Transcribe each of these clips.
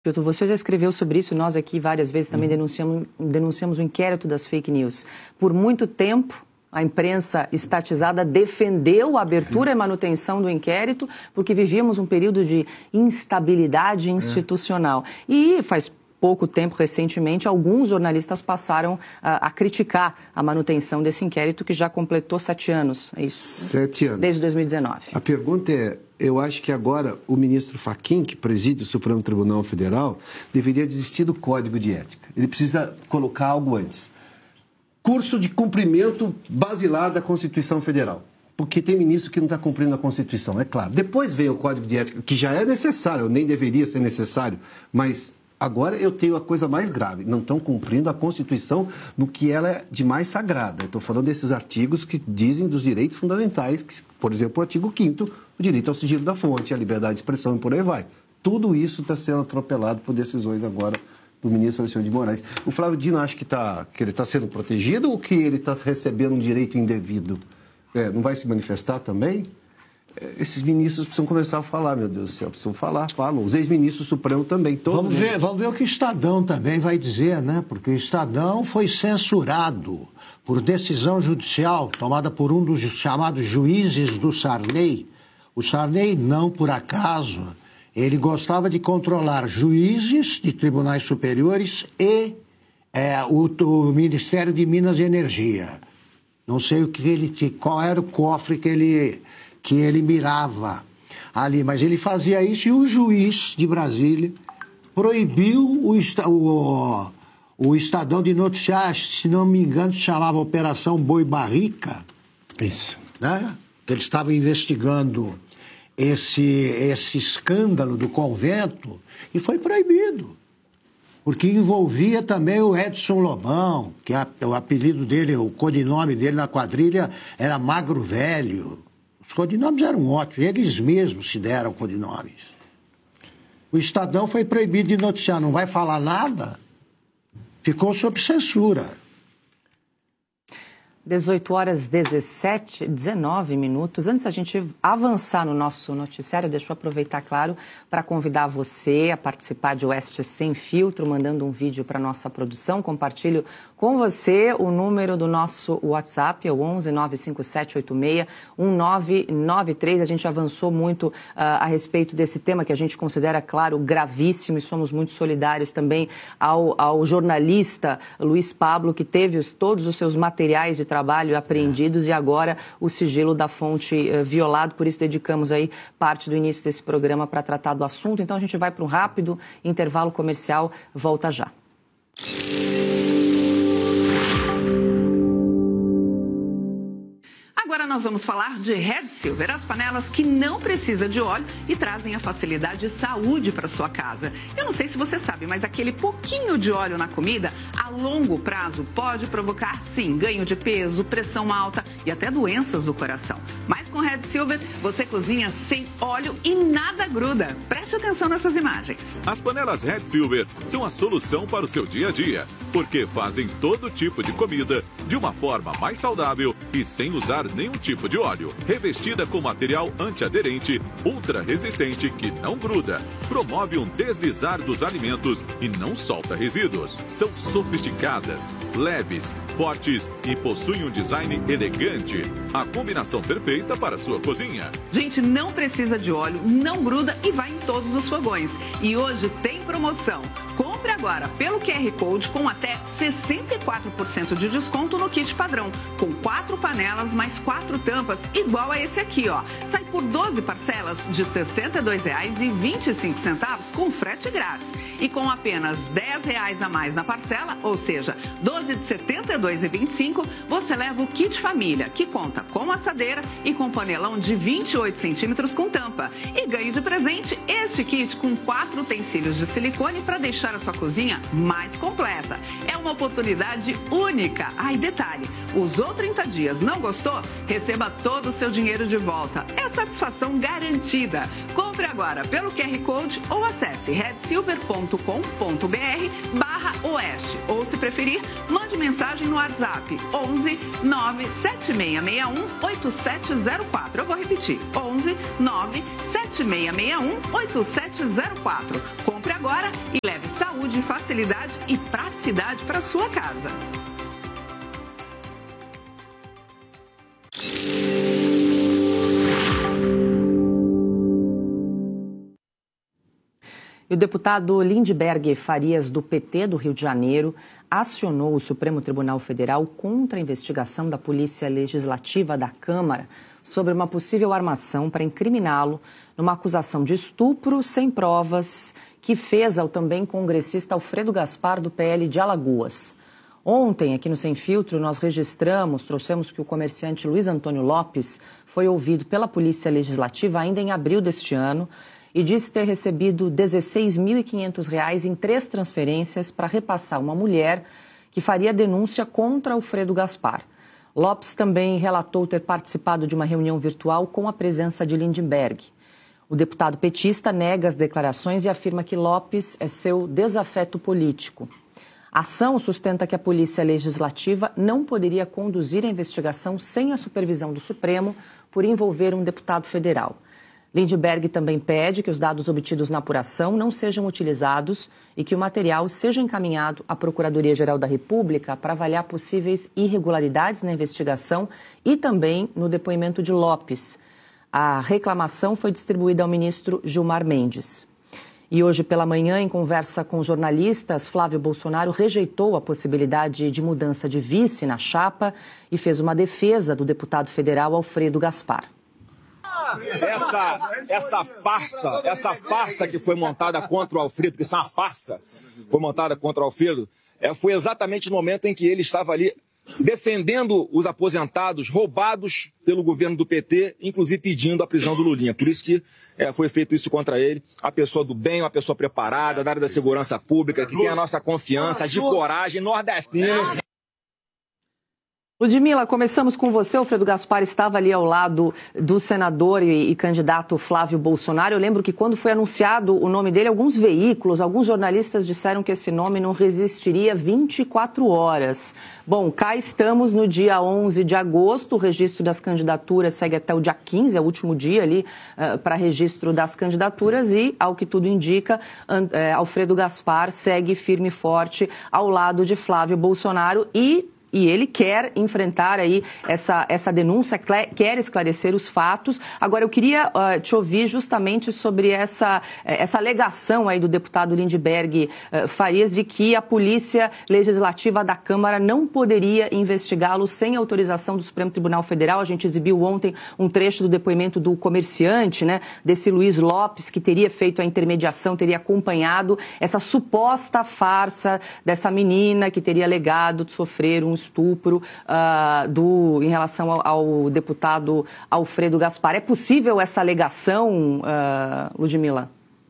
Pilton, você já escreveu sobre isso, nós aqui várias vezes também denunciamos o inquérito das fake news. Por muito tempo, a imprensa estatizada defendeu a abertura e manutenção do inquérito, porque vivíamos um período de instabilidade institucional. E faz pouco tempo, recentemente, alguns jornalistas passaram a criticar a manutenção desse inquérito, que já completou 7 anos. É isso? 7 anos. Desde 2019. A pergunta é, eu acho que agora o ministro Fachin, que preside o Supremo Tribunal Federal, deveria desistir do Código de Ética. Ele precisa colocar algo antes. Curso de cumprimento basilar da Constituição Federal. Porque tem ministro que não está cumprindo a Constituição, é claro. Depois vem o Código de Ética, que já é necessário, nem deveria ser necessário, mas agora eu tenho a coisa mais grave. Não estão cumprindo a Constituição no que ela é de mais sagrada. Eu estou falando desses artigos que dizem dos direitos fundamentais, que, por exemplo, o artigo 5º, o direito ao sigilo da fonte, a liberdade de expressão e por aí vai. Tudo isso está sendo atropelado por decisões agora do ministro Alexandre de Moraes. O Flávio Dino acha que ele está sendo protegido ou que ele está recebendo um direito indevido? Não vai se manifestar também? Esses ministros precisam começar a falar, meu Deus do céu, precisam falam. Os ex-ministros do Supremo também, todos. Vamos ver o que o Estadão também vai dizer, né? Porque o Estadão foi censurado por decisão judicial tomada por um dos chamados juízes do Sarney. O Sarney, não por acaso, ele gostava de controlar juízes de tribunais superiores e o Ministério de Minas e Energia. Não sei qual era o cofre que ele mirava ali, mas ele fazia isso e o juiz de Brasília proibiu o Estadão de noticiar, se não me engano, se chamava Operação Boi Barrica. Isso. Né? Que eles estavam investigando esse escândalo do convento e foi proibido. Porque envolvia também o Edson Lobão, que o apelido dele, o codinome dele na quadrilha era Magro Velho. Os codinomes eram ótimos, eles mesmos se deram codinomes. O Estadão foi proibido de noticiar, não vai falar nada, ficou sob censura. 18h19. Antes da gente avançar no nosso noticiário, deixa eu aproveitar, claro, para convidar você a participar de Oeste Sem Filtro, mandando um vídeo para a nossa produção. Compartilho com você o número do nosso WhatsApp, é o 11 957 86 1993. A gente avançou muito a respeito desse tema que a gente considera, claro, gravíssimo, e somos muito solidários também ao jornalista Luiz Pablo, que teve todos os seus materiais de trabalho apreendidos e agora o sigilo da fonte violado. Por isso dedicamos aí parte do início desse programa para tratar do assunto. Então a gente vai para um rápido intervalo comercial, volta já. Agora nós vamos falar de Red Silver, as panelas que não precisam de óleo e trazem a facilidade e saúde para sua casa. Eu não sei se você sabe, mas aquele pouquinho de óleo na comida, a longo prazo, pode provocar, sim, ganho de peso, pressão alta e até doenças do coração. Mas com Red Silver, você cozinha sem óleo e nada gruda. Preste atenção nessas imagens. As panelas Red Silver são a solução para o seu dia a dia, porque fazem todo tipo de comida de uma forma mais saudável e sem usar nenhum tipo de óleo. Revestida com material antiaderente, ultra resistente que não gruda, promove um deslizar dos alimentos e não solta resíduos. São sofisticadas, leves, fortes e possuem um design elegante. A combinação perfeita para a sua cozinha. Gente, não precisa de óleo, não gruda e vai em todos os fogões. E hoje tem promoção. Compre agora pelo QR Code com até 64% de desconto no kit padrão, com 4 panelas mais 4 tampas, igual a esse aqui, ó. Sai por 12 parcelas de R$ 62,25 com frete grátis. E com apenas R$ 10 a mais na parcela, ou seja, 12 de R$ 72,25, você leva o kit família, que conta com assadeira e com panelão de 28 centímetros com tampa. E ganhe de presente este kit com 4 utensílios de silicone para deixar a sua cozinha mais completa. É uma oportunidade única. Ah, e detalhe, usou 30 dias, não gostou? Receba todo o seu dinheiro de volta. É satisfação garantida. Compre agora pelo QR Code ou acesse redsilver.com.br/Red Oeste. Ou, se preferir, mande mensagem no WhatsApp 11 97661 8704. Eu vou repetir, 11 97661 8704. Compre agora e leve saúde, facilidade e praticidade para sua casa. E o deputado Lindbergh Farias, do PT do Rio de Janeiro, acionou o Supremo Tribunal Federal contra a investigação da Polícia Legislativa da Câmara sobre uma possível armação para incriminá-lo numa acusação de estupro sem provas que fez ao também congressista Alfredo Gaspar, do PL de Alagoas. Ontem, aqui no Sem Filtro, nós trouxemos que o comerciante Luiz Antônio Lopes foi ouvido pela Polícia Legislativa ainda em abril deste ano e disse ter recebido R$ 16.500 em 3 transferências para repassar uma mulher que faria denúncia contra Alfredo Gaspar. Lopes também relatou ter participado de uma reunião virtual com a presença de Lindbergh. O deputado petista nega as declarações e afirma que Lopes é seu desafeto político. A ação sustenta que a Polícia Legislativa não poderia conduzir a investigação sem a supervisão do Supremo por envolver um deputado federal. Lindbergh também pede que os dados obtidos na apuração não sejam utilizados e que o material seja encaminhado à Procuradoria-Geral da República para avaliar possíveis irregularidades na investigação e também no depoimento de Lopes. A reclamação foi distribuída ao ministro Gilmar Mendes. E hoje pela manhã, em conversa com jornalistas, Flávio Bolsonaro rejeitou a possibilidade de mudança de vice na chapa e fez uma defesa do deputado federal Alfredo Gaspar. Essa farsa que foi montada contra o Alfredo, que isso é uma farsa, foi montada contra o Alfredo, foi exatamente no momento em que ele estava ali defendendo os aposentados roubados pelo governo do PT, inclusive pedindo a prisão do Lulinha. Por isso que foi feito isso contra ele. A pessoa do bem, uma pessoa preparada, da área da segurança pública, que tem a nossa confiança, de coragem, nordestino. Ludmila, começamos com você. O Alfredo Gaspar estava ali ao lado do senador e candidato Flávio Bolsonaro. Eu lembro que quando foi anunciado o nome dele, alguns veículos, alguns jornalistas disseram que esse nome não resistiria 24 horas. Bom, cá estamos no dia 11 de agosto. O registro das candidaturas segue até o dia 15, é o último dia ali para registro das candidaturas e, ao que tudo indica, Alfredo Gaspar segue firme e forte ao lado de Flávio Bolsonaro e ele quer enfrentar aí essa denúncia, quer esclarecer os fatos. Agora, eu queria te ouvir justamente sobre essa alegação aí do deputado Lindbergh Farias de que a Polícia Legislativa da Câmara não poderia investigá-lo sem autorização do Supremo Tribunal Federal. A gente exibiu ontem um trecho do depoimento do comerciante, né, desse Luiz Lopes, que teria feito a intermediação, teria acompanhado essa suposta farsa dessa menina que teria alegado sofrer um estupro em relação ao deputado Alfredo Gaspar. É possível essa alegação, Ludmila?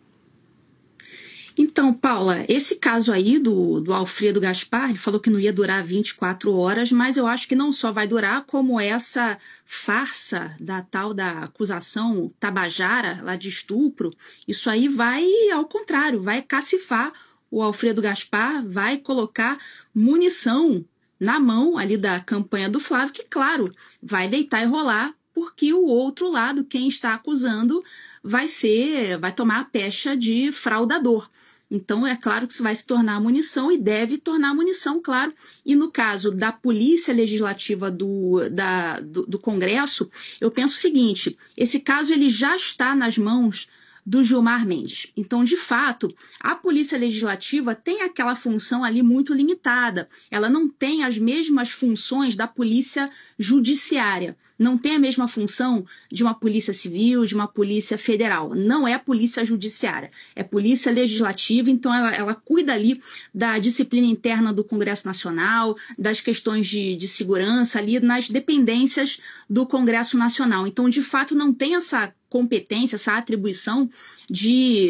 Então, Paula, esse caso aí do Alfredo Gaspar, ele falou que não ia durar 24 horas, mas eu acho que não só vai durar, como essa farsa da tal da acusação tabajara lá de estupro, isso aí vai, ao contrário, vai cacifar o Alfredo Gaspar, vai colocar munição na mão ali da campanha do Flávio, que, claro, vai deitar e rolar, porque o outro lado, quem está acusando, vai tomar a pecha de fraudador. Então, é claro que isso vai se tornar munição e deve tornar munição, claro. E no caso da Polícia Legislativa do Congresso, eu penso o seguinte, esse caso ele já está nas mãos do Gilmar Mendes. Então, de fato, a Polícia Legislativa tem aquela função ali muito limitada. Ela não tem as mesmas funções da Polícia Judiciária. Não tem a mesma função de uma Polícia Civil, de uma Polícia Federal. Não é a Polícia Judiciária. É Polícia Legislativa, então ela cuida ali da disciplina interna do Congresso Nacional, das questões de segurança ali nas dependências do Congresso Nacional. Então, de fato, não tem essa competência, essa atribuição de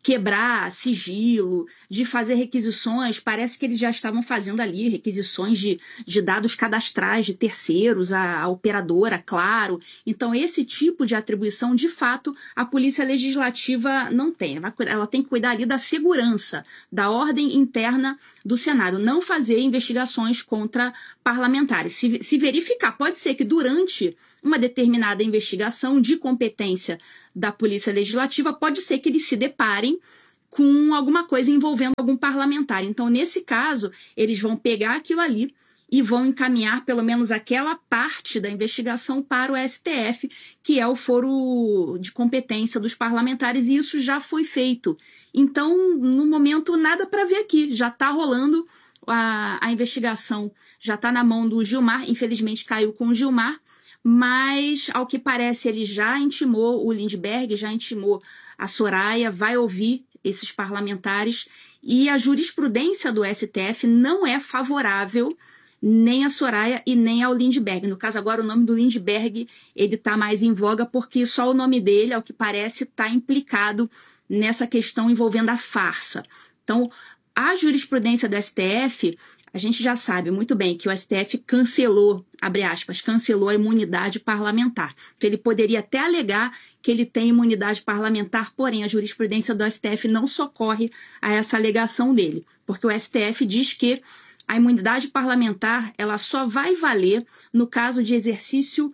quebrar sigilo, de fazer requisições. Parece que eles já estavam fazendo ali requisições de dados cadastrais de terceiros, a operadora, claro. Então, esse tipo de atribuição, de fato, a Polícia Legislativa não tem. Ela tem que cuidar ali da segurança, da ordem interna do Senado, não fazer investigações contra parlamentares. Se verificar, pode ser que durante uma determinada investigação de competência da Polícia Legislativa, pode ser que eles se deparem com alguma coisa envolvendo algum parlamentar. Então, nesse caso, eles vão pegar aquilo ali e vão encaminhar pelo menos aquela parte da investigação para o STF, que é o foro de competência dos parlamentares, e isso já foi feito. Então, no momento, nada para ver aqui. Já está rolando a investigação, já está na mão do Gilmar, infelizmente caiu com o Gilmar, mas, ao que parece, ele já intimou o Lindbergh, já intimou a Soraya, vai ouvir esses parlamentares, e a jurisprudência do STF não é favorável nem a Soraya e nem ao Lindbergh. No caso, agora, o nome do Lindbergh ele está mais em voga, porque só o nome dele, ao que parece, está implicado nessa questão envolvendo a farsa. Então, a jurisprudência do STF... A gente já sabe muito bem que o STF cancelou, abre aspas, cancelou a imunidade parlamentar. Que ele poderia até alegar que ele tem imunidade parlamentar, porém a jurisprudência do STF não socorre a essa alegação dele. Porque o STF diz que a imunidade parlamentar ela só vai valer no caso de exercício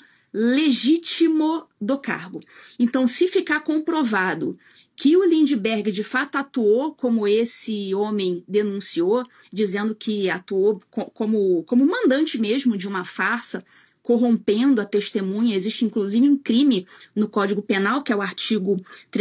legítimo do cargo. Então, se ficar comprovado que o Lindbergh de fato atuou como esse homem denunciou, dizendo que atuou como mandante mesmo de uma farsa, corrompendo a testemunha, existe inclusive um crime no Código Penal, que é o artigo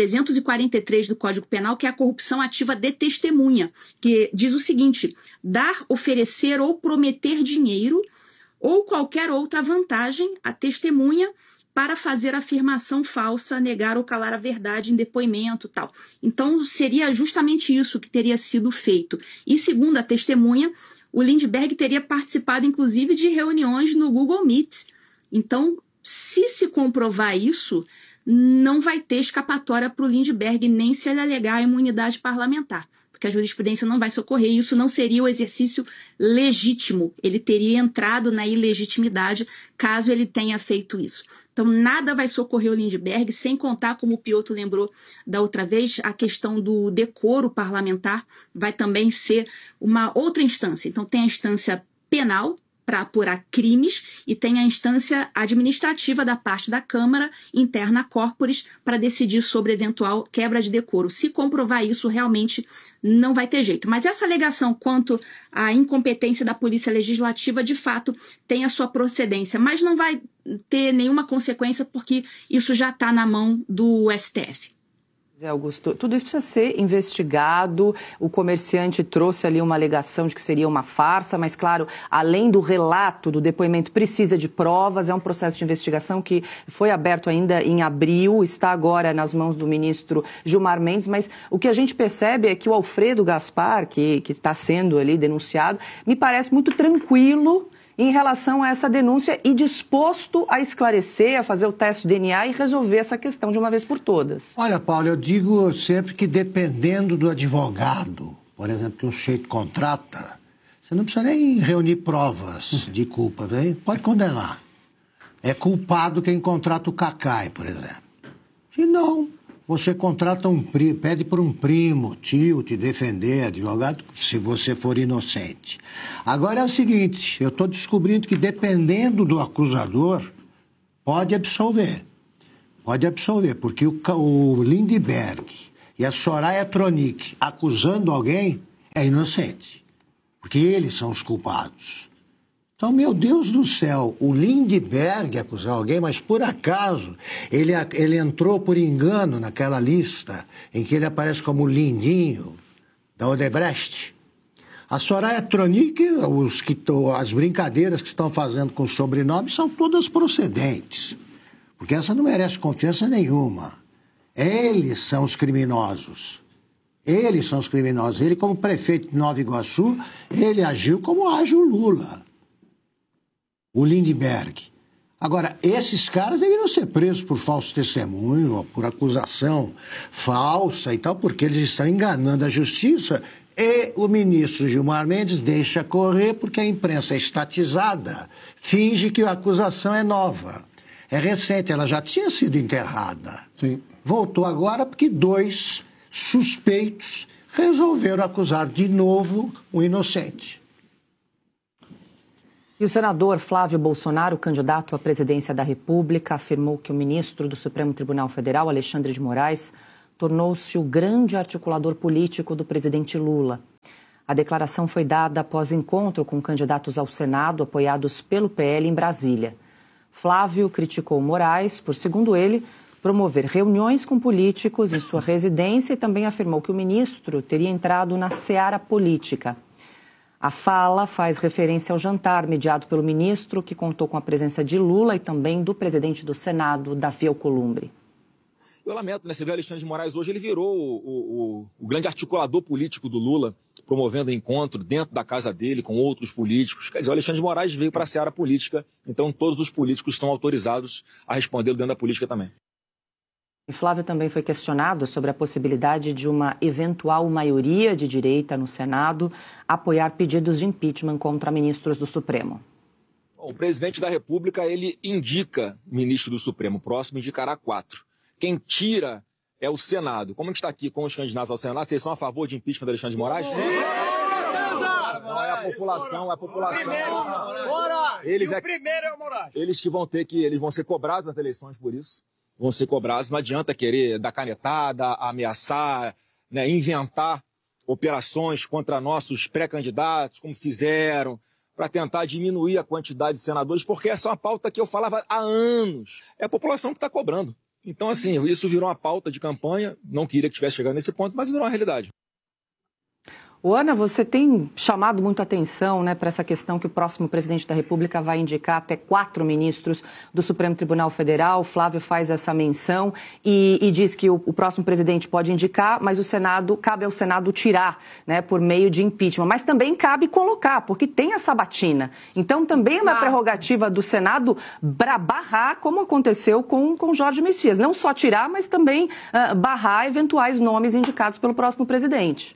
343 do Código Penal, que é a corrupção ativa de testemunha, que diz o seguinte: dar, oferecer ou prometer dinheiro ou qualquer outra vantagem à testemunha para fazer afirmação falsa, negar ou calar a verdade em depoimento, tal. Então, seria justamente isso que teria sido feito. E, segundo a testemunha, o Lindbergh teria participado, inclusive, de reuniões no Google Meet. Então, se comprovar isso, não vai ter escapatória para o Lindbergh, nem se ele alegar a imunidade parlamentar, porque a jurisprudência não vai socorrer. Isso não seria o exercício legítimo. Ele teria entrado na ilegitimidade caso ele tenha feito isso. Então, nada vai socorrer o Lindbergh, sem contar, como o Piotr lembrou da outra vez, a questão do decoro parlamentar vai também ser uma outra instância. Então, tem a instância penal, para apurar crimes, e tem a instância administrativa da parte da Câmara, interna corporis, para decidir sobre eventual quebra de decoro. Se comprovar isso, realmente não vai ter jeito. Mas essa alegação quanto à incompetência da Polícia Legislativa, de fato, tem a sua procedência, mas não vai ter nenhuma consequência, porque isso já está na mão do STF. Augusto, tudo isso precisa ser investigado. O comerciante trouxe ali uma alegação de que seria uma farsa, mas, claro, além do relato, do depoimento, precisa de provas. É um processo de investigação que foi aberto ainda em abril, está agora nas mãos do ministro Gilmar Mendes, mas o que a gente percebe é que o Alfredo Gaspar, que está sendo ali denunciado, me parece muito tranquilo em relação a essa denúncia e disposto a esclarecer, a fazer o teste de DNA e resolver essa questão de uma vez por todas. Olha, Paulo, eu digo sempre que dependendo do advogado, por exemplo, que um sujeito contrata, você não precisa nem reunir provas de culpa, véio? Pode condenar. É culpado quem contrata o Cacai, por exemplo. Se não, você contrata um primo, pede para um primo, tio, te defender, advogado, se você for inocente. Agora é o seguinte, eu estou descobrindo que dependendo do acusador, pode absolver. Pode absolver, porque o Lindbergh e a Soraya Tronic acusando alguém é inocente, porque eles são os culpados. Então, meu Deus do céu, o Lindbergh acusar alguém, mas por acaso ele entrou por engano naquela lista em que ele aparece como Lindinho, da Odebrecht. A Soraya Tronic, as brincadeiras que estão fazendo com o sobrenome são todas procedentes, porque essa não merece confiança nenhuma. Eles são os criminosos. Eles são os criminosos. Ele, como prefeito de Nova Iguaçu, ele agiu como age o Lula. O Lindbergh. Agora, esses caras deveriam ser presos por falso testemunho, por acusação falsa e tal, porque eles estão enganando a justiça. E o ministro Gilmar Mendes deixa correr porque a imprensa é estatizada, finge que a acusação é nova. É recente, ela já tinha sido enterrada. Sim. Voltou agora porque 2 suspeitos resolveram acusar de novo o inocente. E o senador Flávio Bolsonaro, candidato à presidência da República, afirmou que o ministro do Supremo Tribunal Federal, Alexandre de Moraes, tornou-se o grande articulador político do presidente Lula. A declaração foi dada após encontro com candidatos ao Senado apoiados pelo PL em Brasília. Flávio criticou Moraes por, segundo ele, promover reuniões com políticos em sua residência e também afirmou que o ministro teria entrado na seara política. A fala faz referência ao jantar mediado pelo ministro, que contou com a presença de Lula e também do presidente do Senado, Davi Alcolumbre. Eu lamento, né? Você vê o Alexandre de Moraes hoje, ele virou o grande articulador político do Lula, promovendo encontro dentro da casa dele com outros políticos. Quer dizer, o Alexandre de Moraes veio para a seara política, então todos os políticos estão autorizados a respondê-lo dentro da política também. E Flávio também foi questionado sobre a possibilidade de uma eventual maioria de direita no Senado apoiar pedidos de impeachment contra ministros do Supremo. Bom, o presidente da República, ele indica ministro do Supremo, o próximo indicará 4. Quem tira é o Senado. Como a gente está aqui com os candidatos ao Senado, vocês são a favor de impeachment do Alexandre de Moraes? Não, é a população, Eles, o primeiro é o Moraes. Eles vão ser cobrados nas eleições por isso. Vão ser cobrados. Não adianta querer dar canetada, ameaçar, né, inventar operações contra nossos pré-candidatos, como fizeram, para tentar diminuir a quantidade de senadores, porque essa é uma pauta que eu falava há anos. É a população que está cobrando. Então, assim, isso virou uma pauta de campanha, não queria que tivesse chegado nesse ponto, mas virou uma realidade. Ana, você tem chamado muita atenção, né, para essa questão que o próximo presidente da República vai indicar até 4 ministros do Supremo Tribunal Federal. O Flávio faz essa menção e diz que o próximo presidente pode indicar, mas cabe ao Senado tirar, né, por meio de impeachment. Mas também cabe colocar, porque tem a sabatina. Então também é uma prerrogativa do Senado barrar, como aconteceu com Jorge Messias. Não só tirar, mas também barrar eventuais nomes indicados pelo próximo presidente.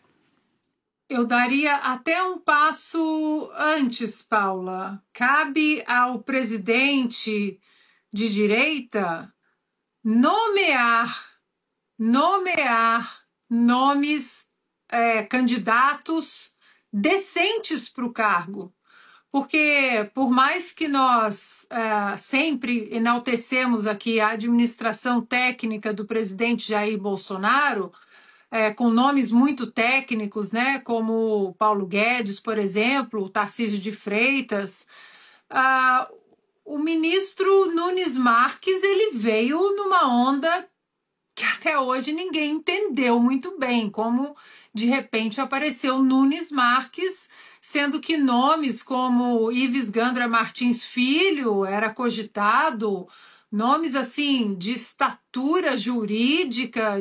Eu daria até um passo antes, Paula. Cabe ao presidente de direita nomear nomes, candidatos decentes para o cargo. Porque, por mais que nós sempre enaltecemos aqui a administração técnica do presidente Jair Bolsonaro, com nomes muito técnicos, né, como Paulo Guedes, por exemplo, o Tarcísio de Freitas, o ministro Nunes Marques, ele veio numa onda que até hoje ninguém entendeu muito bem, como de repente apareceu Nunes Marques, sendo que nomes como Ives Gandra Martins Filho era cogitado, nomes assim de estatura jurídica,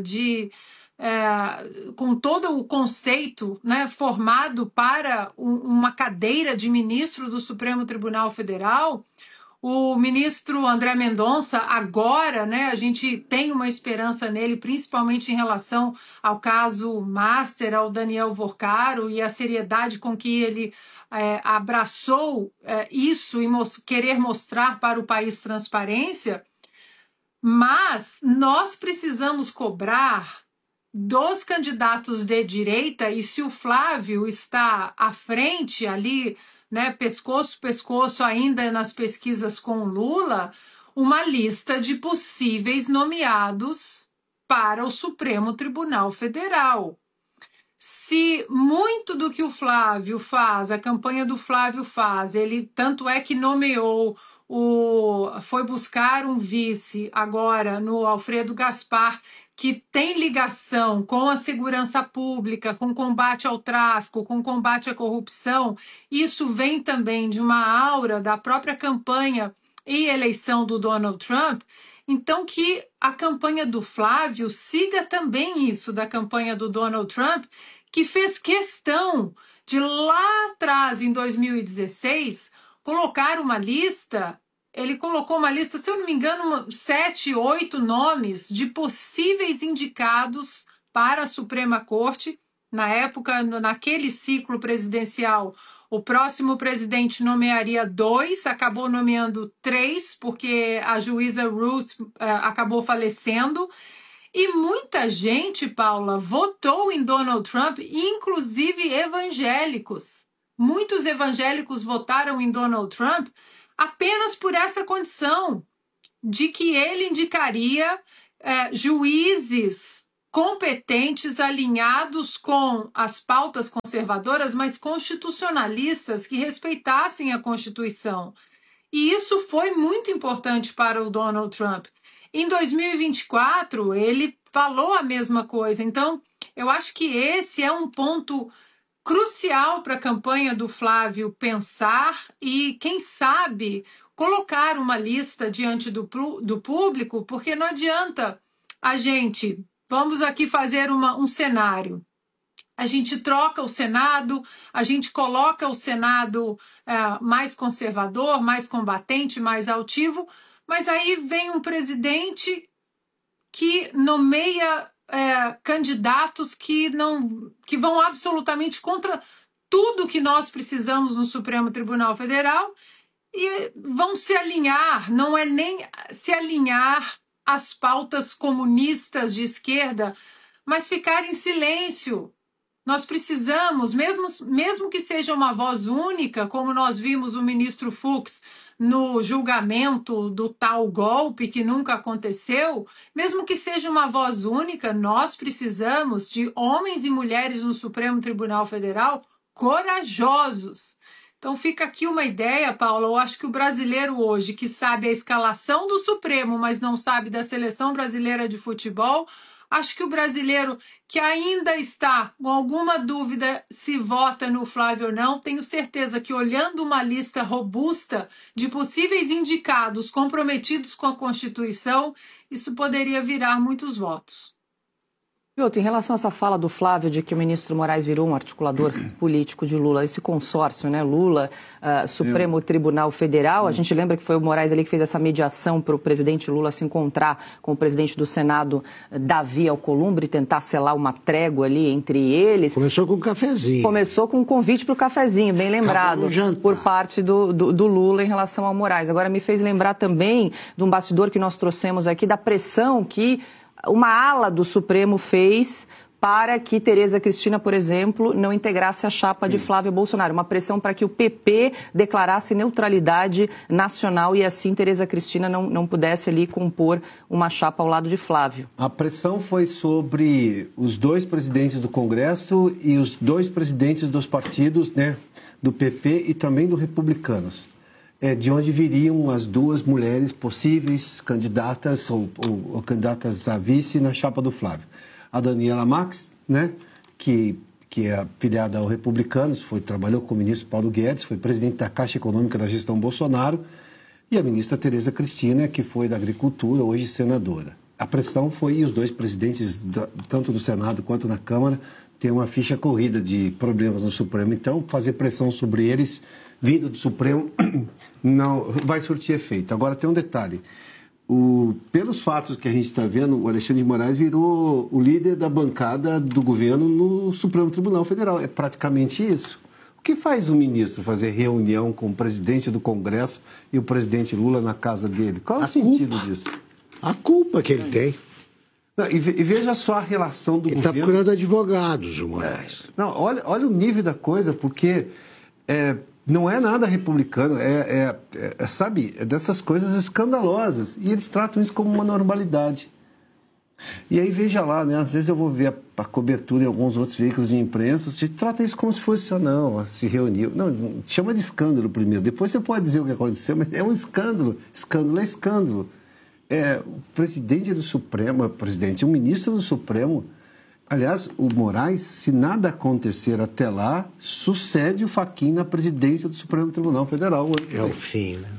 com todo o conceito, né, formado para uma cadeira de ministro do Supremo Tribunal Federal. O ministro André Mendonça, agora, né, a gente tem uma esperança nele, principalmente em relação ao caso Master, ao Daniel Vorcaro e a seriedade com que ele abraçou isso e querer mostrar para o país transparência. Mas nós precisamos cobrar dos candidatos de direita, e se o Flávio está à frente ali, né, pescoço ainda nas pesquisas com o Lula, uma lista de possíveis nomeados para o Supremo Tribunal Federal. Se muito do que o Flávio faz, a campanha do Flávio faz, ele tanto é que nomeou, foi buscar um vice agora no Alfredo Gaspar, que tem ligação com a segurança pública, com combate ao tráfico, com combate à corrupção, isso vem também de uma aura da própria campanha e eleição do Donald Trump. Então, que a campanha do Flávio siga também isso da campanha do Donald Trump, que fez questão de lá atrás, em 2016, colocar uma lista ele colocou uma lista, se eu não me engano, 7, 8 nomes de possíveis indicados para a Suprema Corte. Na época, naquele ciclo presidencial, o próximo presidente nomearia 2, acabou nomeando 3, porque a juíza Ruth acabou falecendo. E muita gente, Paula, votou em Donald Trump, inclusive evangélicos. Muitos evangélicos votaram em Donald Trump apenas por essa condição de que ele indicaria juízes competentes, alinhados com as pautas conservadoras, mas constitucionalistas que respeitassem a Constituição. E isso foi muito importante para o Donald Trump. Em 2024, ele falou a mesma coisa. Então, eu acho que esse é um ponto crucial para a campanha do Flávio pensar e, quem sabe, colocar uma lista diante do público, porque não adianta a gente... Vamos aqui fazer um cenário. A gente troca o Senado, a gente coloca o Senado mais conservador, mais combatente, mais altivo, mas aí vem um presidente que nomeia candidatos que vão absolutamente contra tudo que nós precisamos no Supremo Tribunal Federal e vão se alinhar, não é nem se alinhar às pautas comunistas de esquerda, mas ficar em silêncio. Nós precisamos, mesmo que seja uma voz única, como nós vimos o ministro Fux no julgamento do tal golpe que nunca aconteceu, mesmo que seja uma voz única, nós precisamos de homens e mulheres no Supremo Tribunal Federal corajosos. Então fica aqui uma ideia, Paula, eu acho que o brasileiro hoje, que sabe a escalação do Supremo, mas não sabe da Seleção Brasileira de Futebol, acho que o brasileiro que ainda está com alguma dúvida se vota no Flávio ou não, tenho certeza que olhando uma lista robusta de possíveis indicados comprometidos com a Constituição, isso poderia virar muitos votos. Piotr, em relação a essa fala do Flávio de que o ministro Moraes virou um articulador político de Lula, esse consórcio, né, Lula, Supremo Tribunal Federal, a gente lembra que foi o Moraes ali que fez essa mediação para o presidente Lula se encontrar com o presidente do Senado, Davi Alcolumbre, tentar selar uma trégua ali entre eles. Começou com um cafezinho. Começou com um convite para o cafezinho, bem lembrado, por parte do Lula em relação ao Moraes. Agora me fez lembrar também de um bastidor que nós trouxemos aqui, da pressão que uma ala do Supremo fez para que Tereza Cristina, por exemplo, não integrasse a chapa de Flávio Bolsonaro. Uma pressão para que o PP declarasse neutralidade nacional e assim Tereza Cristina não pudesse ali compor uma chapa ao lado de Flávio. A pressão foi sobre os 2 presidentes do Congresso e os 2 presidentes dos partidos, né, do PP e também do Republicanos. De onde viriam as 2 mulheres possíveis candidatas ou candidatas a vice na chapa do Flávio. A Daniela Marques, né, que é filiada ao Republicanos, trabalhou com o ministro Paulo Guedes, foi presidente da Caixa Econômica da gestão Bolsonaro, e a ministra Tereza Cristina, que foi da Agricultura, hoje senadora. A pressão foi, e os 2 presidentes, tanto do Senado quanto na Câmara, têm uma ficha corrida de problemas no Supremo. Então, fazer pressão sobre eles, vindo do Supremo, não vai surtir efeito. Agora, tem um detalhe. Pelos fatos que a gente está vendo, o Alexandre de Moraes virou o líder da bancada do governo no Supremo Tribunal Federal. É praticamente isso. O que faz o ministro fazer reunião com o presidente do Congresso e o presidente Lula na casa dele? Qual é o sentido disso? A culpa que ele tem. Não, e veja só a relação do governo... Ele está procurando advogados, o Moraes. Não, olha o nível da coisa, porque... não é nada republicano, sabe, dessas coisas escandalosas. E eles tratam isso como uma normalidade. E aí, veja lá, né, às vezes eu vou ver a cobertura em alguns outros veículos de imprensa, você trata isso como se fosse, se reuniu. Não, chama de escândalo primeiro. Depois você pode dizer o que aconteceu, mas é um escândalo. Escândalo é escândalo. O presidente do Supremo, o ministro do Supremo... Aliás, o Moraes, se nada acontecer até lá, sucede o Fachin na presidência do Supremo Tribunal Federal. É o fim, né?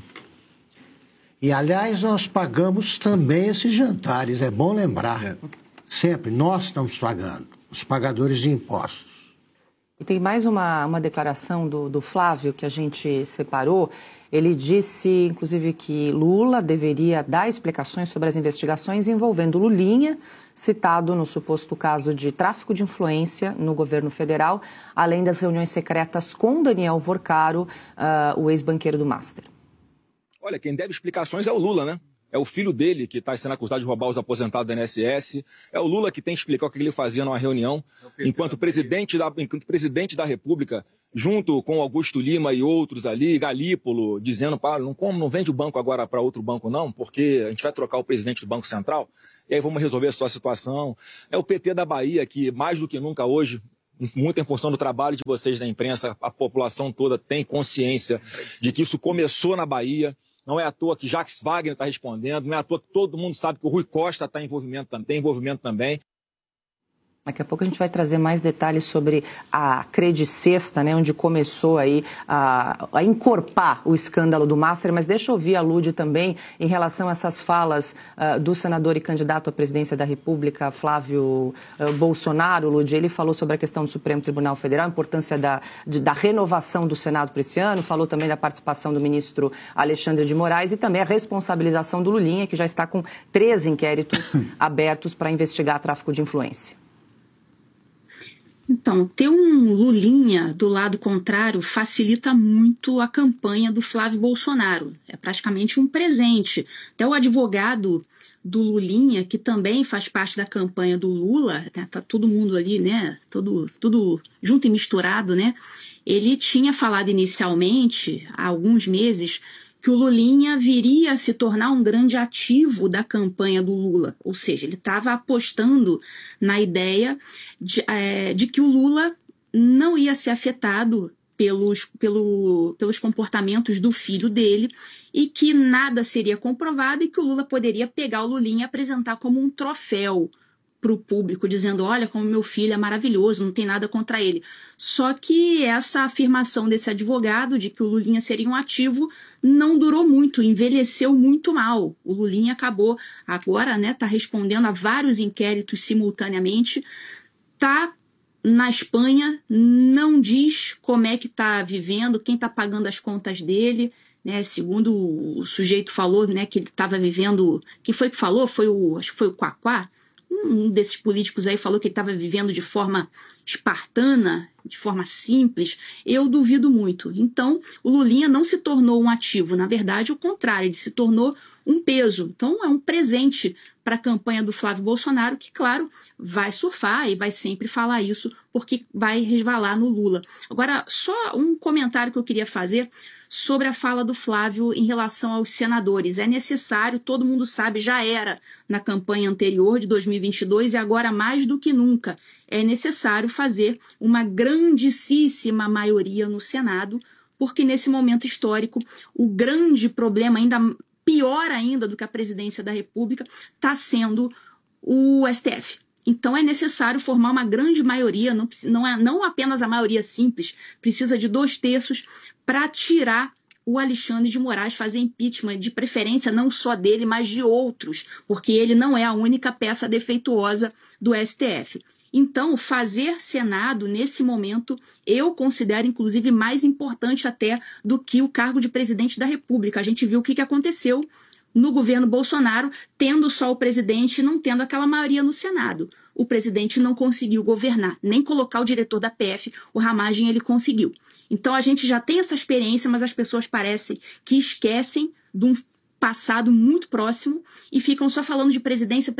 E, aliás, nós pagamos também esses jantares, é bom lembrar. Sempre, nós estamos pagando, os pagadores de impostos. E tem mais uma declaração do Flávio que a gente separou. Ele disse, inclusive, que Lula deveria dar explicações sobre as investigações envolvendo Lulinha, citado no suposto caso de tráfico de influência no governo federal, além das reuniões secretas com Daniel Vorcaro, o ex-banqueiro do Master. Olha, quem deve explicações é o Lula, né? É o filho dele que está sendo acusado de roubar os aposentados da INSS. É o Lula que tem que explicar o que ele fazia numa reunião, enquanto presidente da República, junto com Augusto Lima e outros ali, Galípolo, dizendo, não vende o banco agora para outro banco não, porque a gente vai trocar o presidente do Banco Central, e aí vamos resolver a sua situação. É o PT da Bahia que, mais do que nunca hoje, muito em função do trabalho de vocês da imprensa, a população toda tem consciência de que isso começou na Bahia. Não é à toa que Jacques Wagner está respondendo, não é à toa que todo mundo sabe que o Rui Costa tem envolvimento também. Daqui a pouco a gente vai trazer mais detalhes sobre a Credicesta, né, onde começou aí a encorpar o escândalo do Master, mas deixa eu ouvir a Lúdia também em relação a essas falas do senador e candidato à presidência da República, Flávio Bolsonaro. Lúdia, ele falou sobre a questão do Supremo Tribunal Federal, a importância da renovação do Senado para esse ano, falou também da participação do ministro Alexandre de Moraes e também a responsabilização do Lulinha, que já está com 3 inquéritos abertos para investigar tráfico de influência. Então, ter um Lulinha do lado contrário facilita muito a campanha do Flávio Bolsonaro. É praticamente um presente. Até o advogado do Lulinha, que também faz parte da campanha do Lula, né, tá todo mundo ali, né, tudo junto e misturado, né? Ele tinha falado inicialmente, há alguns meses, que o Lulinha viria a se tornar um grande ativo da campanha do Lula. Ou seja, ele estava apostando na ideia de que o Lula não ia ser afetado pelos comportamentos do filho dele e que nada seria comprovado e que o Lula poderia pegar o Lulinha e apresentar como um troféu para o público, dizendo, olha como meu filho é maravilhoso, não tem nada contra ele. Só que essa afirmação desse advogado de que o Lulinha seria um ativo não durou muito, envelheceu muito mal. O Lulinha acabou agora, né, tá respondendo a vários inquéritos simultaneamente, tá na Espanha, não diz como é que tá vivendo, quem tá pagando as contas dele, né, segundo o sujeito falou, né, que ele estava vivendo, quem foi que falou? Acho que foi o Quaquá. Um desses políticos aí falou que ele estava vivendo de forma espartana, de forma simples. Eu duvido muito. Então, o Lulinha não se tornou um ativo. Na verdade, o contrário, ele se tornou um peso. Então, é um presente para a campanha do Flávio Bolsonaro, que, claro, vai surfar e vai sempre falar isso, porque vai resvalar no Lula. Agora, só um comentário que eu queria fazer sobre a fala do Flávio em relação aos senadores. É necessário, todo mundo sabe, já era na campanha anterior de 2022 e agora mais do que nunca, é necessário fazer uma grandíssima maioria no Senado, porque nesse momento histórico o grande problema, ainda pior ainda do que a presidência da República, está sendo o STF. Então é necessário formar uma grande maioria, não apenas a maioria simples, precisa de 2/3 para tirar o Alexandre de Moraes, fazer impeachment, de preferência não só dele, mas de outros, porque ele não é a única peça defeituosa do STF. Então, fazer Senado, nesse momento, eu considero, inclusive, mais importante até do que o cargo de presidente da República. A gente viu o que aconteceu no governo Bolsonaro, tendo só o presidente e não tendo aquela maioria no Senado. O presidente não conseguiu governar, nem colocar o diretor da PF, o Ramagem, ele conseguiu. Então a gente já tem essa experiência, mas as pessoas parecem que esquecem de um passado muito próximo e ficam só falando de presidência,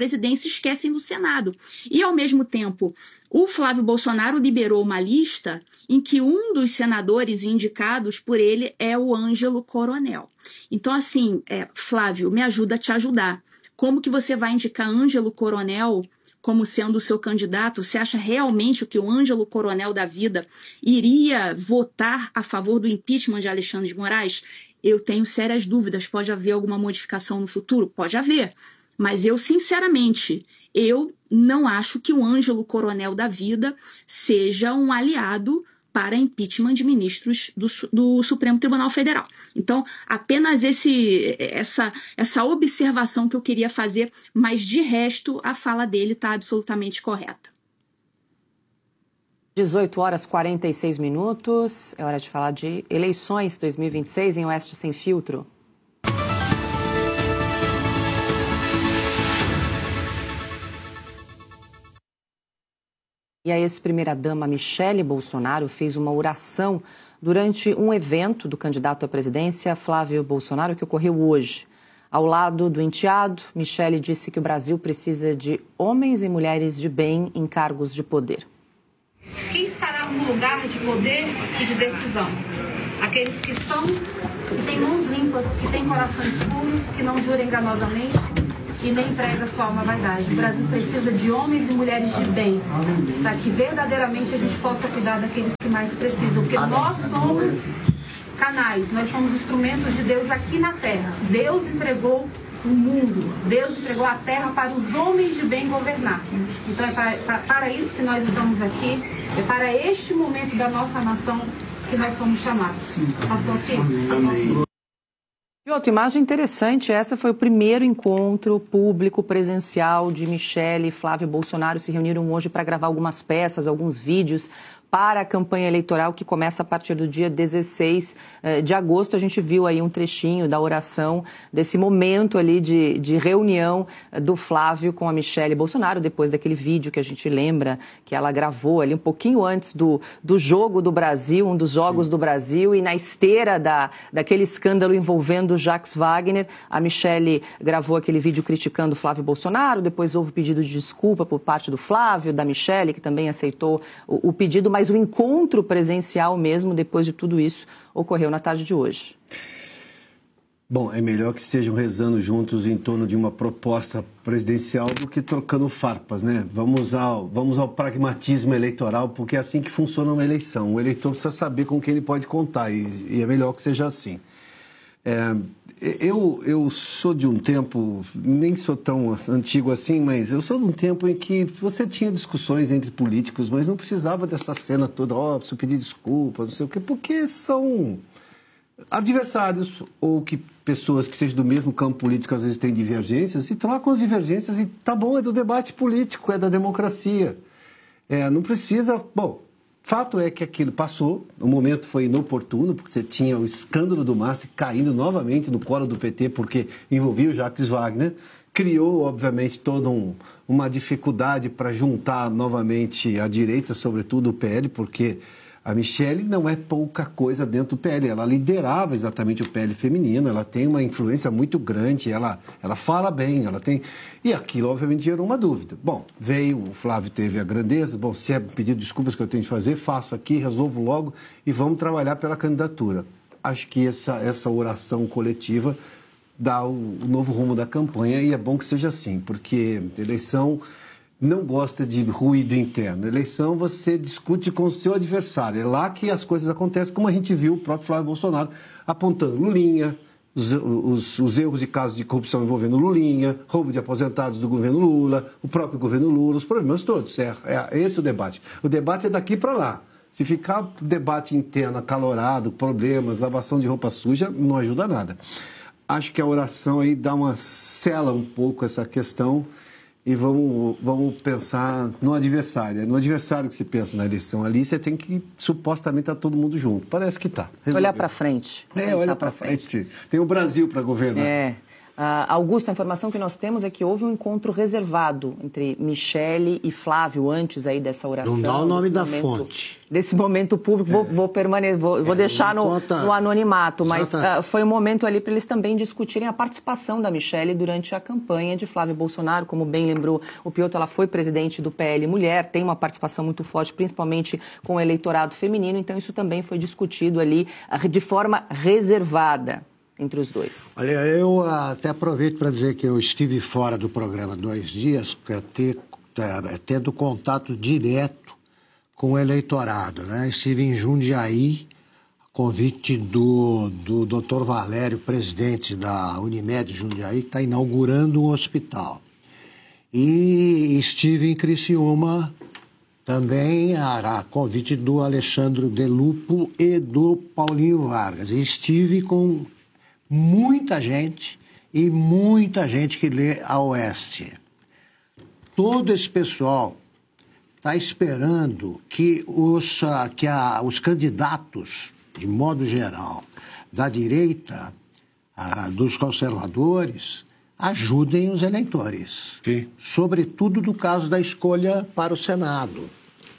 e esquecem do Senado. E, ao mesmo tempo, o Flávio Bolsonaro liberou uma lista em que um dos senadores indicados por ele é o Ângelo Coronel. Então, assim, Flávio, me ajuda a te ajudar. Como que você vai indicar Ângelo Coronel como sendo o seu candidato? Você acha realmente que o Ângelo Coronel da vida iria votar a favor do impeachment de Alexandre de Moraes? Eu tenho sérias dúvidas. Pode haver alguma modificação no futuro? Pode haver. Mas eu, sinceramente, eu não acho que o Ângelo Coronel da vida seja um aliado para impeachment de ministros do Supremo Tribunal Federal. Então, apenas essa observação que eu queria fazer, mas de resto, a fala dele está absolutamente correta. 18 horas 46 minutos. É hora de falar de eleições 2026 em Oeste Sem Filtro. E a ex-primeira-dama Michele Bolsonaro fez uma oração durante um evento do candidato à presidência, Flávio Bolsonaro, que ocorreu hoje. Ao lado do enteado, Michele disse que o Brasil precisa de homens e mulheres de bem em cargos de poder. Quem estará no lugar de poder e de decisão? Aqueles que têm mãos limpas, que têm corações puros, que não juram enganosamente e nem prega sua alma vaidade. O Brasil precisa de homens e mulheres de bem, para que verdadeiramente a gente possa cuidar daqueles que mais precisam, porque nós somos canais, nós somos instrumentos de Deus aqui na Terra. Deus entregou o mundo, Deus entregou a Terra para os homens de bem governar. Então é para isso que nós estamos aqui, é para este momento da nossa nação que nós somos chamados. Pastor Cícero. E outra imagem interessante, essa foi o primeiro encontro público presencial de Michele e Flávio Bolsonaro. Se reuniram hoje para gravar algumas peças, alguns vídeos para a campanha eleitoral que começa a partir do dia 16 de agosto. A gente viu aí um trechinho da oração, desse momento ali de reunião do Flávio com a Michele Bolsonaro, depois daquele vídeo que a gente lembra que ela gravou ali um pouquinho antes do jogo do Brasil, um dos jogos do Brasil, e na esteira daquele escândalo envolvendo Jacques Wagner, a Michele gravou aquele vídeo criticando o Flávio Bolsonaro, depois houve pedido de desculpa por parte do Flávio, da Michele, que também aceitou o pedido, mas o encontro presencial mesmo, depois de tudo isso, ocorreu na tarde de hoje. Bom, é melhor que estejam rezando juntos em torno de uma proposta presidencial do que trocando farpas, né? Vamos ao pragmatismo eleitoral, porque é assim que funciona uma eleição. O eleitor precisa saber com quem ele pode contar e é melhor que seja assim. Eu sou de um tempo, nem sou tão antigo assim, mas eu sou de um tempo em que você tinha discussões entre políticos, mas não precisava dessa cena toda, preciso pedir desculpas, não sei o quê, porque são adversários ou que pessoas que sejam do mesmo campo político às vezes têm divergências e trocam as divergências e tá bom, é do debate político, é da democracia. Não precisa... Bom, fato é que aquilo passou, o momento foi inoportuno, porque você tinha o escândalo do Master caindo novamente no colo do PT, porque envolvia o Jacques Wagner, criou, obviamente, toda uma dificuldade para juntar novamente a direita, sobretudo o PL, porque a Michele não é pouca coisa dentro do PL, ela liderava exatamente o PL feminino, ela tem uma influência muito grande, ela fala bem, ela tem... E aquilo, obviamente, gerou uma dúvida. Bom, veio, o Flávio teve a grandeza, bom, se é pedido desculpas que eu tenho de fazer, faço aqui, resolvo logo e vamos trabalhar pela candidatura. Acho que essa oração coletiva dá o novo rumo da campanha e é bom que seja assim, porque eleição... não gosta de ruído interno. Eleição você discute com o seu adversário. É lá que as coisas acontecem, como a gente viu o próprio Flávio Bolsonaro apontando Lulinha, os erros de casos de corrupção envolvendo Lulinha, roubo de aposentados do governo Lula, o próprio governo Lula, os problemas todos. É esse o debate. O debate é daqui para lá. Se ficar debate interno, acalorado, problemas, lavação de roupa suja, não ajuda nada. Acho que a oração aí sela um pouco essa questão. E vamos pensar no adversário. É no adversário que se pensa na eleição. Ali você tem que, supostamente, estar todo mundo junto. Parece que está. Olhar para frente. Olhar para frente. Tem o Brasil para governar. Augusto, a informação que nós temos é que houve um encontro reservado entre Michele e Flávio antes aí dessa oração. Não dá o nome da fonte. Desse momento público, vou deixar no anonimato, mas foi um momento ali para eles também discutirem a participação da Michele durante a campanha de Flávio Bolsonaro. Como bem lembrou o Piotr, ela foi presidente do PL Mulher, tem uma participação muito forte, principalmente com o eleitorado feminino, então isso também foi discutido ali de forma reservada entre os dois. Olha, eu até aproveito para dizer que eu estive fora do programa 2 dias para tendo contato direto com o eleitorado, né? Estive em Jundiaí, convite do Dr. Valério, presidente da Unimed Jundiaí, que está inaugurando um hospital. E estive em Criciúma também a convite do Alexandre Delupo e do Paulinho Vargas. E estive com muita gente que lê a Oeste. Todo esse pessoal está esperando que os candidatos, de modo geral, da direita, dos conservadores, ajudem os eleitores. Sim. Sobretudo no caso da escolha para o Senado.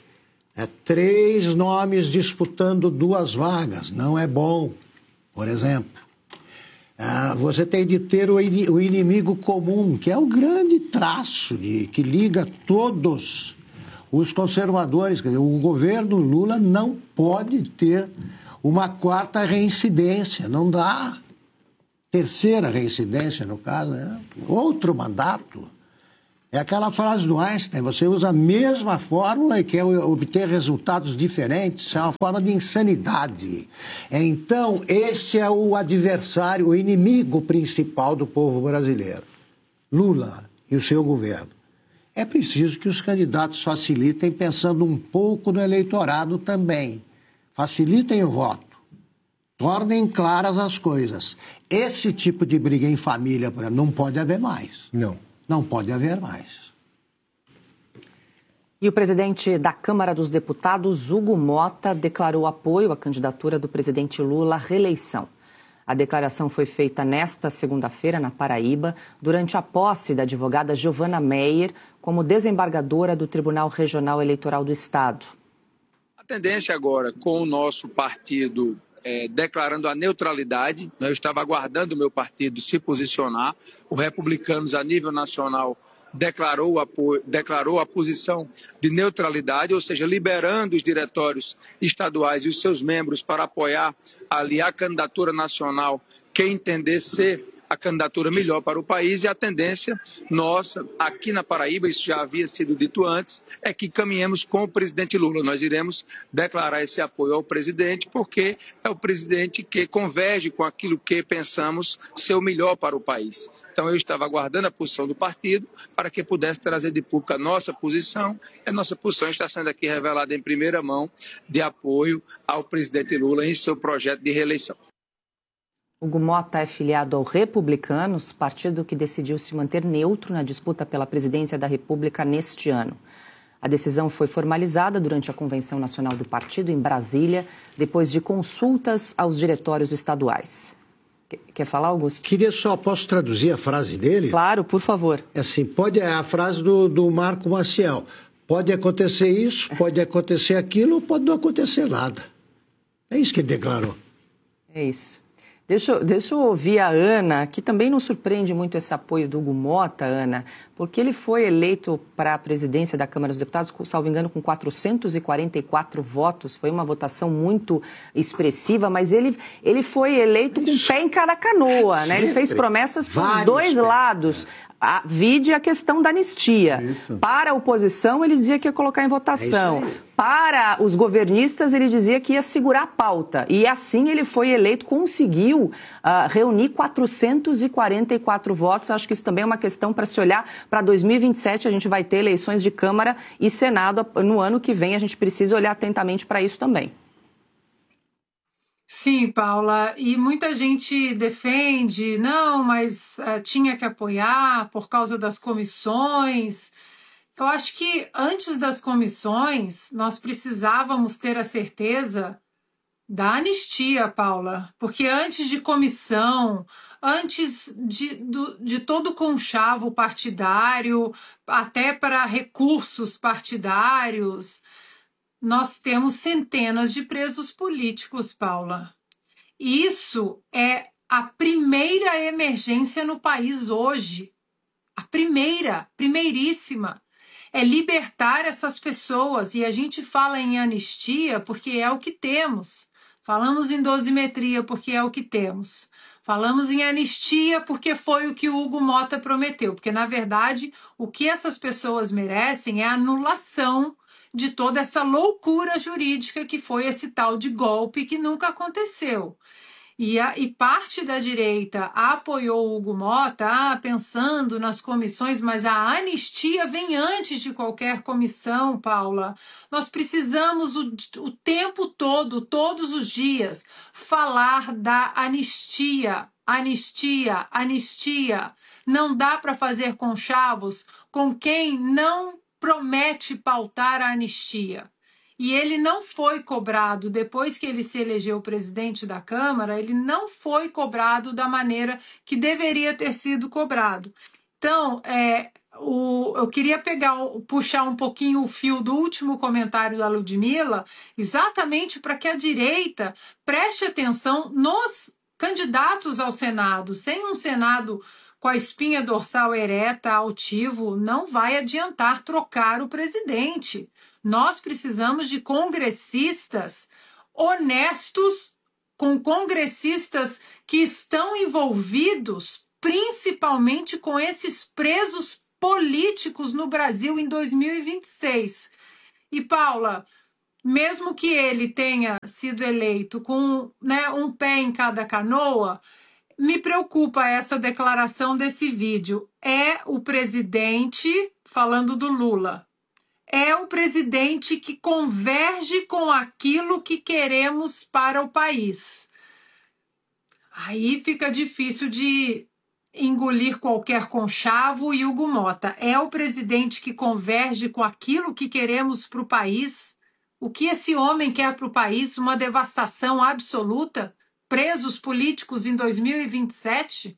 3 nomes disputando 2 vagas, não é bom, por exemplo. Você tem de ter o inimigo comum, que é o grande traço que liga todos os conservadores. Quer dizer, o governo Lula não pode ter uma 4ª reincidência, não dá. 3ª reincidência, no caso, outro mandato. É aquela frase do Einstein, você usa a mesma fórmula e quer obter resultados diferentes, é uma forma de insanidade. Então, esse é o adversário, o inimigo principal do povo brasileiro. Lula e o seu governo. É preciso que os candidatos facilitem, pensando um pouco no eleitorado também. Facilitem o voto. Tornem claras as coisas. Esse tipo de briga em família, por exemplo, não pode haver mais. Não pode haver mais. E o presidente da Câmara dos Deputados, Hugo Motta, declarou apoio à candidatura do presidente Lula à reeleição. A declaração foi feita nesta segunda-feira, na Paraíba, durante a posse da advogada Giovana Meyer como desembargadora do Tribunal Regional Eleitoral do Estado. A tendência agora, com o nosso partido declarando a neutralidade, eu estava aguardando o meu partido se posicionar, o Republicanos a nível nacional declarou a posição de neutralidade, ou seja, liberando os diretórios estaduais e os seus membros para apoiar ali a candidatura nacional que entender ser a candidatura melhor para o país, e a tendência nossa aqui na Paraíba, isso já havia sido dito antes, é que caminhemos com o presidente Lula. Nós iremos declarar esse apoio ao presidente, porque é o presidente que converge com aquilo que pensamos ser o melhor para o país. Então eu estava aguardando a posição do partido para que pudesse trazer de público a nossa posição. A nossa posição está sendo aqui revelada em primeira mão de apoio ao presidente Lula em seu projeto de reeleição. Hugo Motta é filiado ao Republicanos, partido que decidiu se manter neutro na disputa pela presidência da República neste ano. A decisão foi formalizada durante a Convenção Nacional do Partido em Brasília, depois de consultas aos diretórios estaduais. Quer falar, Augusto? Posso traduzir a frase dele? Claro, por favor. É assim, é a frase do Marco Maciel. Pode acontecer isso, pode acontecer aquilo, pode não acontecer nada. É isso que ele declarou. É isso. Deixa eu ouvir a Ana, que também não surpreende muito esse apoio do Hugo Motta, Ana, porque ele foi eleito para a presidência da Câmara dos Deputados, salvo engano, com 444 votos. Foi uma votação muito expressiva, mas ele foi eleito com o pé em cada canoa, né? Ele fez promessas para os dois lados. Vide a questão da anistia. Isso. Para a oposição, ele dizia que ia colocar em votação. Para os governistas, ele dizia que ia segurar a pauta. E assim ele foi eleito, conseguiu reunir 444 votos. Acho que isso também é uma questão para se olhar para 2027. A gente vai ter eleições de Câmara e Senado no ano que vem. A gente precisa olhar atentamente para isso também. Sim, Paula, e muita gente defende, não, mas tinha que apoiar por causa das comissões. Eu acho que antes das comissões, nós precisávamos ter a certeza da anistia, Paula, porque antes de comissão, antes de todo o conchavo partidário, até para recursos partidários, nós temos centenas de presos políticos, Paula. Isso é a primeira emergência no país hoje. A primeiríssima. É libertar essas pessoas. E a gente fala em anistia porque é o que temos. Falamos em dosimetria porque é o que temos. Falamos em anistia porque foi o que o Hugo Motta prometeu. Porque, na verdade, o que essas pessoas merecem é a anulação de toda essa loucura jurídica que foi esse tal de golpe que nunca aconteceu. E parte da direita apoiou o Hugo Motta, pensando nas comissões, mas a anistia vem antes de qualquer comissão, Paula. Nós precisamos o tempo todo, todos os dias, falar da anistia. Anistia. Não dá para fazer conchavos com quem não promete pautar a anistia. E ele não foi cobrado, depois que ele se elegeu presidente da Câmara, ele não foi cobrado da maneira que deveria ter sido cobrado. Então, eu queria puxar um pouquinho o fio do último comentário da Ludmila, exatamente para que a direita preste atenção nos candidatos ao Senado. Sem um Senado com a espinha dorsal ereta, altivo, não vai adiantar trocar o presidente. Nós precisamos de congressistas honestos, com congressistas que estão envolvidos principalmente com esses presos políticos no Brasil em 2026. E, Paula, mesmo que ele tenha sido eleito com um pé em cada canoa, me preocupa essa declaração desse vídeo. É o presidente, falando do Lula, é o presidente que converge com aquilo que queremos para o país. Aí fica difícil de engolir qualquer conchavo. E Hugo Mota, é o presidente que converge com aquilo que queremos para o país? O que esse homem quer para o país? Uma devastação absoluta? Presos políticos em 2027?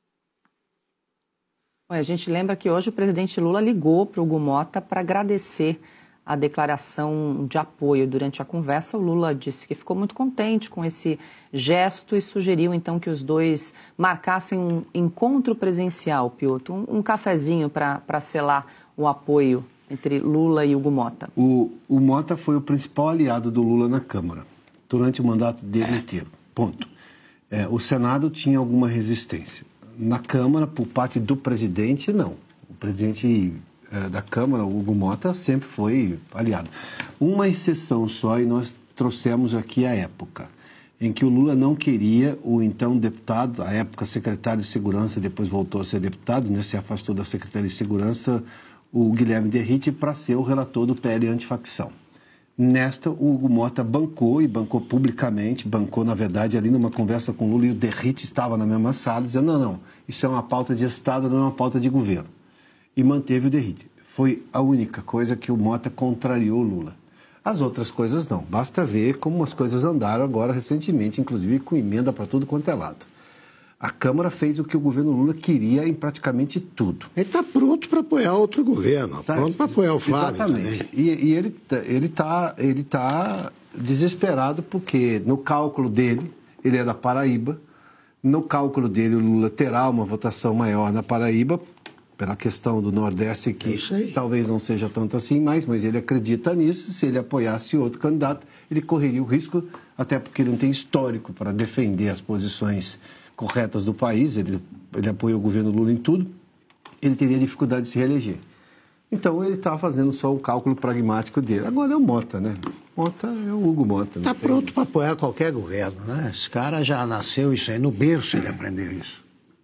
A gente lembra que hoje o presidente Lula ligou para o Hugo Mota para agradecer a declaração de apoio. Durante a conversa, o Lula disse que ficou muito contente com esse gesto e sugeriu, então, que os dois marcassem um encontro presencial, Piotr, um cafezinho para selar o apoio entre Lula e Hugo Mota. O Mota foi o principal aliado do Lula na Câmara, durante o mandato dele inteiro. Ponto. O Senado tinha alguma resistência. Na Câmara, por parte do presidente, não. O presidente da Câmara, o Hugo Mota, sempre foi aliado. Uma exceção só, e nós trouxemos aqui a época, em que o Lula não queria o então deputado, à época secretário de Segurança, depois voltou a ser deputado, se afastou da Secretaria de Segurança, o Guilherme Derrite, para ser o relator do PL antifacção. Nesta, o Hugo Mota bancou, e bancou publicamente, bancou, na verdade, ali numa conversa com o Lula, e o Derrite estava na mesma sala, dizendo, não, isso é uma pauta de Estado, não é uma pauta de governo. E manteve o Derrite. Foi a única coisa que o Mota contrariou o Lula. As outras coisas não. Basta ver como as coisas andaram agora recentemente, inclusive com emenda para tudo quanto é lado. A Câmara fez o que o governo Lula queria em praticamente tudo. Ele está pronto para apoiar outro governo, pronto para apoiar o Flávio. Exatamente. E ele tá desesperado porque no cálculo dele, ele é da Paraíba, no cálculo dele o Lula terá uma votação maior na Paraíba, pela questão do Nordeste, que talvez não seja tanto assim mais, mas ele acredita nisso. Se ele apoiasse outro candidato, ele correria o risco, até porque ele não tem histórico para defender as posições corretas do país, ele apoia o governo Lula em tudo, ele teria dificuldade de se reeleger. Então ele está fazendo só um cálculo pragmático dele. Agora é o Mota, né? Mota é o Hugo Mota. Está pronto para apoiar qualquer governo, né? Esse cara já nasceu isso aí, no berço ele aprendeu isso.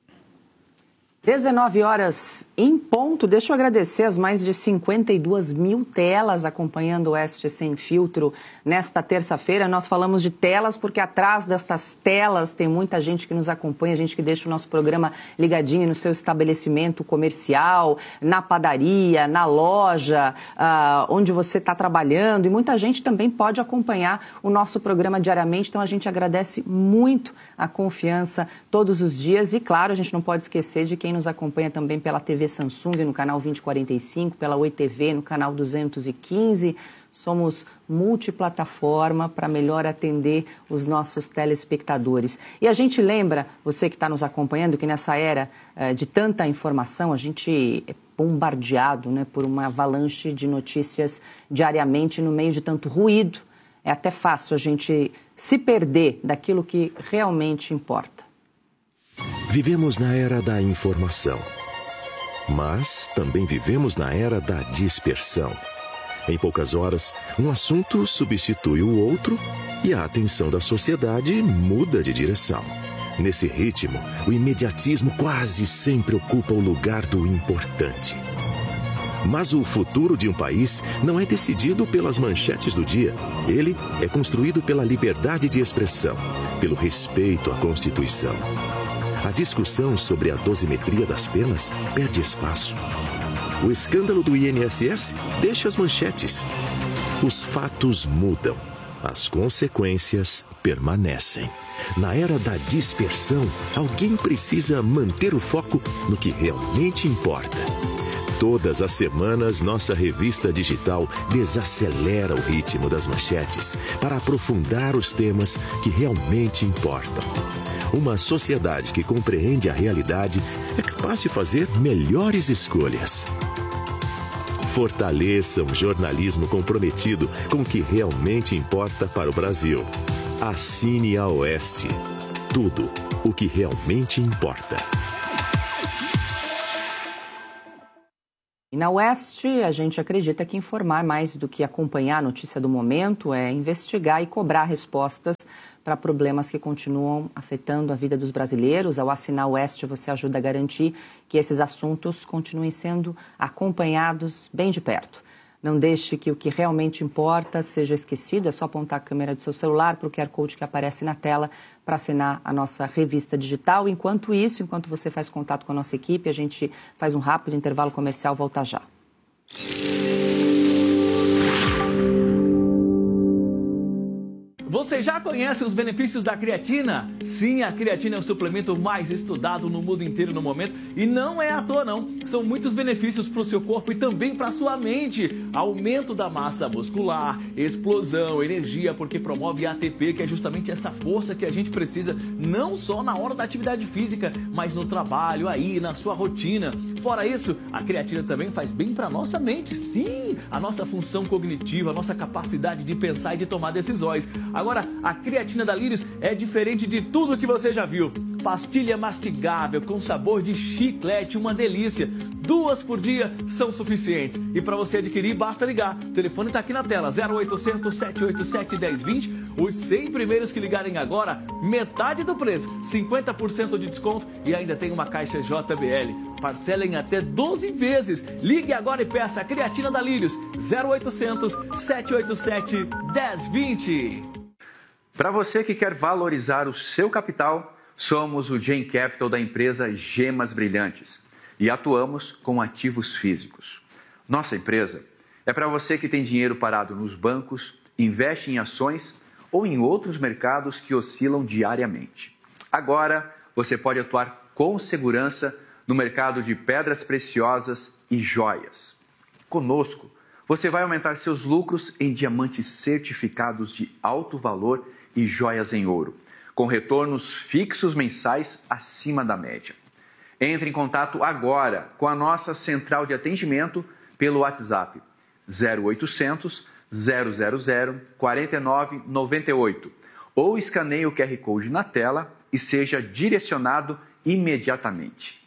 19 horas em ponto. Deixa eu agradecer as mais de 52 mil telas acompanhando o Oeste Sem Filtro nesta terça-feira. Nós falamos de telas porque atrás dessas telas tem muita gente que nos acompanha, gente que deixa o nosso programa ligadinho no seu estabelecimento comercial, na padaria, na loja, onde você está trabalhando. E muita gente também pode acompanhar o nosso programa diariamente. Então a gente agradece muito a confiança todos os dias. E claro, a gente não pode esquecer de quem nos acompanha também pela TV Samsung no canal 2045, pela Oi TV no canal 215. Somos multiplataforma para melhor atender os nossos telespectadores. E a gente lembra, você que está nos acompanhando, que nessa era de tanta informação, a gente é bombardeado, por uma avalanche de notícias diariamente no meio de tanto ruído. É até fácil a gente se perder daquilo que realmente importa. Vivemos na era da informação, mas também vivemos na era da dispersão. Em poucas horas, um assunto substitui o outro e a atenção da sociedade muda de direção. Nesse ritmo, o imediatismo quase sempre ocupa o lugar do importante. Mas o futuro de um país não é decidido pelas manchetes do dia. Ele é construído pela liberdade de expressão, pelo respeito à Constituição. A discussão sobre a dosimetria das penas perde espaço. O escândalo do INSS deixa as manchetes. Os fatos mudam. As consequências permanecem. Na era da dispersão, alguém precisa manter o foco no que realmente importa. Todas as semanas, nossa revista digital desacelera o ritmo das manchetes para aprofundar os temas que realmente importam. Uma sociedade que compreende a realidade é capaz de fazer melhores escolhas. Fortaleça um jornalismo comprometido com o que realmente importa para o Brasil. Assine a Oeste. Tudo o que realmente importa. E na Oeste, a gente acredita que informar mais do que acompanhar a notícia do momento é investigar e cobrar respostas para problemas que continuam afetando a vida dos brasileiros. Ao assinar o Oeste, você ajuda a garantir que esses assuntos continuem sendo acompanhados bem de perto. Não deixe que o que realmente importa seja esquecido. É só apontar a câmera do seu celular para o QR Code que aparece na tela para assinar a nossa revista digital. Enquanto isso, enquanto você faz contato com a nossa equipe, a gente faz um rápido intervalo comercial. Volta já. Você já conhece os benefícios da creatina? Sim, a creatina é o suplemento mais estudado no mundo inteiro no momento e não é à toa não. São muitos benefícios para o seu corpo e também para a sua mente. Aumento da massa muscular, explosão, energia, porque promove ATP, que é justamente essa força que a gente precisa, não só na hora da atividade física, mas no trabalho, aí, na sua rotina. Fora isso, a creatina também faz bem para a nossa mente. Sim, a nossa função cognitiva, a nossa capacidade de pensar e de tomar decisões. Agora, a creatina da Lírios é diferente de tudo que você já viu. Pastilha mastigável com sabor de chiclete, uma delícia. 2 por dia são suficientes. E para você adquirir, basta ligar. O telefone está aqui na tela, 0800 787 1020. Os 100 primeiros que ligarem agora, metade do preço, 50% de desconto e ainda tem uma caixa JBL. Parcela em até 12 vezes. Ligue agora e peça a creatina da Lírios, 0800 787 1020. Para você que quer valorizar o seu capital, somos o Gen Capital da empresa Gemas Brilhantes e atuamos com ativos físicos. Nossa empresa é para você que tem dinheiro parado nos bancos, investe em ações ou em outros mercados que oscilam diariamente. Agora, você pode atuar com segurança no mercado de pedras preciosas e joias. Conosco, você vai aumentar seus lucros em diamantes certificados de alto valor e joias em ouro, com retornos fixos mensais acima da média. Entre em contato agora com a nossa central de atendimento pelo WhatsApp 0800 000 4998 ou escaneie o QR Code na tela e seja direcionado imediatamente.